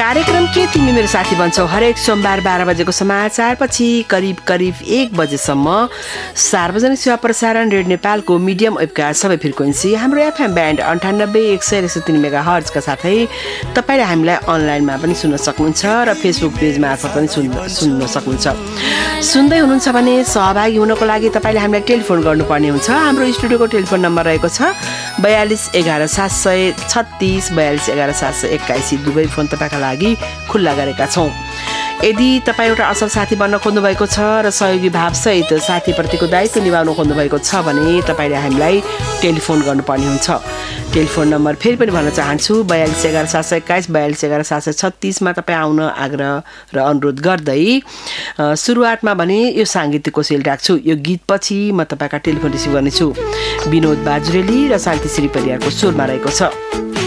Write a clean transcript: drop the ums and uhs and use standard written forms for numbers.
कार्यक्रम के तिमी मेरो साथी बन्छौ हरेक सोमबार 12 बजेको समाचार पछि करिब 1 बजेसम्म सार्वजनिक सेवा प्रसारण रेडियो नेपालको मिडियम वेभका सबै फ्रिक्वेन्सी हाम्रो एफएम ब्यान्ड 98 मेगाहर्ज का साथै तपाईले हामीलाई अनलाइनमा पनि सुन्न सक्नुहुन्छ र फेसबुक पेज मार्फत पनि सुन्न सक्नुहुन्छ। सुन्दै हुनुहुन्छ भने सहभागी हुनको लागि तपाईले हामीलाई टेलिफोन गर्नुपर्ने हुन्छ। हाम्रो स्टुडियोको टेलिफोन नम्बर रहेको छ 42 11 736 42 11 721 दुवै फोन तपाईका लागि खुल्ला गरेका छौं। यदि तपाईँ एउटा असल साथी बन्न खोज्नु भएको छ र सहयोगी भावसहित साथीप्रतिको दायित्व निभाउन खोज्नु भएको छ भने तपाईले हामीलाई टेलिफोन गर्नुपर्ने हुन्छ। टेलिफोन नम्बर फेरि पनि भन्न चाहन्छु 42 11 721 42 11 736 मा तपाईँ आउन आग्रह र अनुरोध गर्दै सुरुवातमा भने यो सांगीतिक कोसेल राख्छु। यो गीतपछि म तपाईका टेलिफोन रिसिभ गर्नेछु। विनोद बाजुरेली र शान्तिश्री परियारको स्वरमा रहेको छ।